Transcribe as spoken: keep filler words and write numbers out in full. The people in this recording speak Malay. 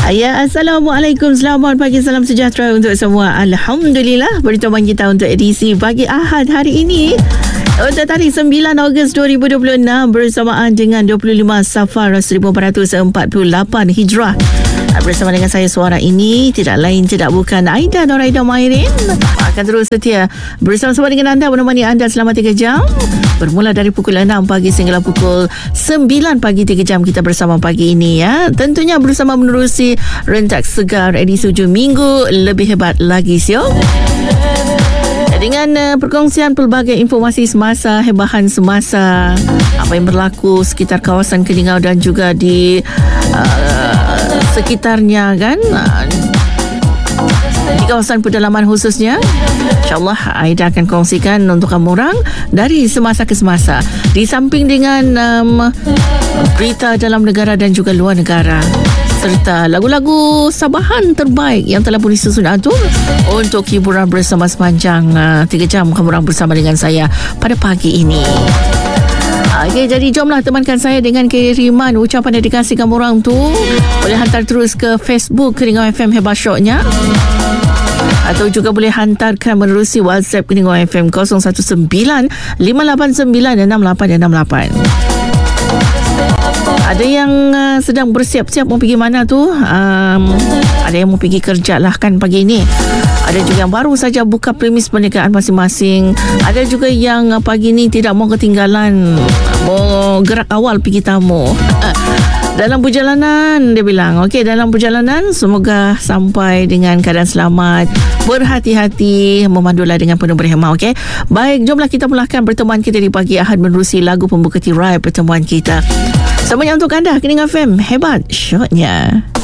Ya, Assalamualaikum. Selamat pagi, salam sejahtera untuk semua. Alhamdulillah, pertemuan kita untuk edisi pagi Ahad hari ini untuk tarikh sembilan Ogos dua ribu dua puluh enam bersamaan dengan dua puluh lima Safar seribu empat ratus empat puluh lapan Hijrah. Bersama dengan saya, suara ini tidak lain tidak bukan Aida Noraida Mairin. Akan terus setia bersama-sama dengan anda, menemani anda selama tiga jam. Bermula dari pukul enam pagi sehingga pukul sembilan pagi, tiga jam kita bersama pagi ini ya. Tentunya bersama menerusi rentak segar edisi hujung minggu lebih hebat lagi siok. Dengan uh, perkongsian pelbagai informasi semasa, hebahan semasa, apa yang berlaku sekitar kawasan Keningau dan juga di uh, sekitarnya kan, uh, di kawasan pedalaman khususnya. InsyaAllah Aida akan kongsikan untuk kamu orang dari semasa ke semasa, di samping dengan um, berita dalam negara dan juga luar negara, serta lagu-lagu sabahan terbaik yang telah pun disusun atur untuk hiburan bersama sepanjang uh, tiga jam kamu orang bersama dengan saya pada pagi ini. Okey, jadi jomlah temankan saya dengan kiriman ucapan dedikasi kamu orang tu. Boleh hantar terus ke Facebook Keningau F M Hebat Syoknya, atau juga boleh hantarkan menerusi WhatsApp Keningau F M kosong satu sembilan lima lapan sembilan enam lapan enam lapan. Ada yang uh, sedang bersiap-siap mau pergi mana tu, um, ada yang mau pergi kerja lah kan pagi ini. Ada juga yang baru saja buka premis perniagaan masing-masing. Ada juga yang uh, pagi ini tidak mau ketinggalan, mau gerak awal pergi tamu. uh, Dalam perjalanan, dia bilang, okey, dalam perjalanan semoga sampai dengan keadaan selamat, berhati-hati, memandulah dengan penuh berhemah. Okey, baik, jomlah kita mulakan pertemuan kita di pagi Ahad menerusi lagu pembuka tirai pertemuan kita. Semuanya untuk anda, Keningau F M Hebat Syoknya.